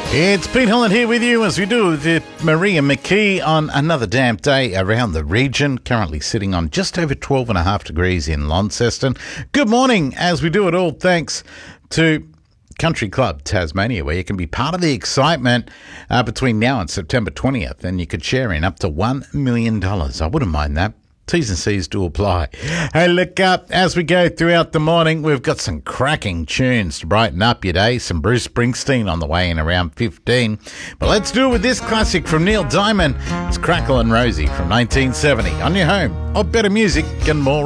It's Pete Holland here with you as we do with Maria McKee on another damp day around the region, currently sitting on just over 12.5 degrees in Launceston. Good morning as we do it all thanks to Country Club Tasmania, where you can be part of the excitement between now and September 20th, and you could share in up to $1 million. I wouldn't mind that. T's and C's do apply. Hey, look up as we go throughout the morning. We've got some cracking tunes to brighten up your day. Some Bruce Springsteen on the way in around 15. But let's do it with this classic from Neil Diamond. It's Crackle and Rosie from 1970 on your home of better music and more